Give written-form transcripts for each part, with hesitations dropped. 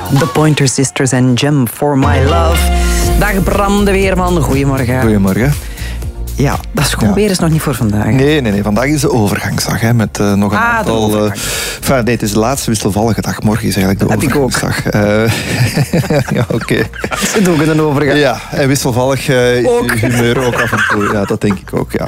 The Pointer Sisters en Gem for My Love. Dag Bram de Weerman, goedemorgen. Goedemorgen. Ja, dat schoon weer is nog niet voor vandaag. Nee. Vandaag is de overgangsdag. Hè, met nog een aantal... het is de laatste wisselvallige dag. Morgen is eigenlijk de overgangsdag. Ja, oké. Ze doen een overgang. Ja, en wisselvallig humeur ook af en toe. Ja, dat denk ik ook, ja.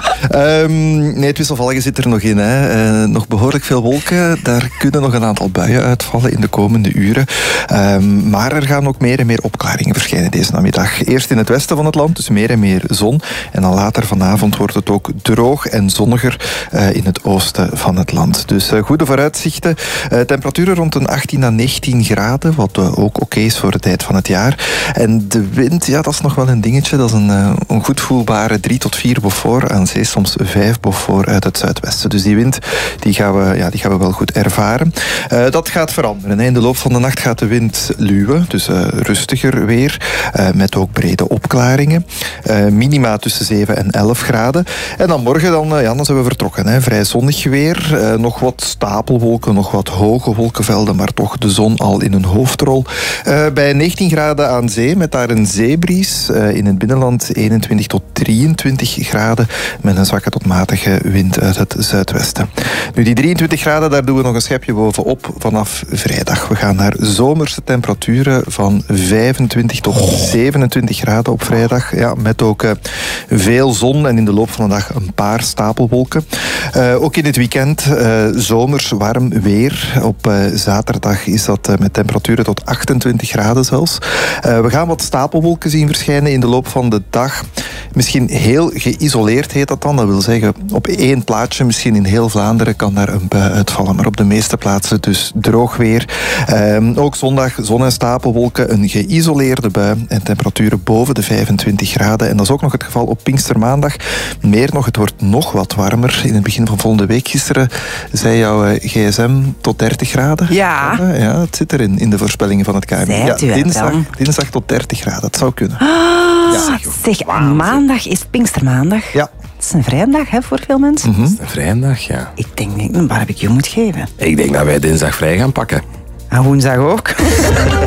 Het wisselvallige zit er nog in. Hè. Nog behoorlijk veel wolken. Daar kunnen nog een aantal buien uitvallen in de komende uren. Maar er gaan ook meer en meer opklaringen verschijnen deze namiddag. Eerst in het westen van het land, dus meer en meer zon. En dan later vanavond wordt het ook droog en zonniger in het oosten van het land. Dus goede vooruitzichten. Temperaturen rond een 18 à 19 graden, wat ook oké is voor de tijd van het jaar. En de wind, ja, dat is nog wel een dingetje. Dat is een goed voelbare 3 tot 4 Beaufort, aan zee soms 5 Beaufort uit het zuidwesten. Dus die wind die gaan we wel goed ervaren. Dat gaat veranderen. In de loop van de nacht gaat de wind luwen, dus rustiger weer, met ook brede opklaringen. Minima tussen 7 en 11 graden. En dan morgen dan zijn we vertrokken. Hè. Vrij zonnig weer. Nog wat stapelwolken, nog wat hoge wolkenvelden, maar toch de zon al in een hoofdrol. Bij 19 graden aan zee, met daar een zeebries. In het binnenland 21 tot 23 graden, met een zwakke tot matige wind uit het zuidwesten. Nu, die 23 graden, daar doen we nog een schepje bovenop vanaf vrijdag. We gaan naar zomerse temperaturen van 25 tot 27 graden op vrijdag. Ja, met ook veel zon en in de loop van de dag een paar stapelwolken. Ook in het weekend zomers warm weer. Op zaterdag is dat met temperaturen tot 28 graden zelfs. We gaan wat stapelwolken zien verschijnen in de loop van de dag. Misschien heel geïsoleerd heet dat dan. Dat wil zeggen, op één plaatsje, misschien in heel Vlaanderen, kan daar een bui uitvallen. Maar op de meeste plaatsen dus droog weer. Ook zondag zon en stapelwolken, een geïsoleerde bui en temperaturen boven de 25 graden. En dat is ook nog het geval op Pinkstermaandag. Meer nog, het wordt nog wat warmer. In het begin van volgende week, gisteren, zei jouw gsm tot 30 graden. Ja. Ja, het zit erin in de voorspellingen van het KNMI. Dinsdag tot 30 graden, dat zou kunnen. Zeg, maandag is Pinkstermaandag. Ja. Het is een vrijdag, hè, voor veel mensen. Het is een vrijdag, ja. Ik denk dat ik een barbecue moet geven. Ik denk dat wij dinsdag vrij gaan pakken. En woensdag ook.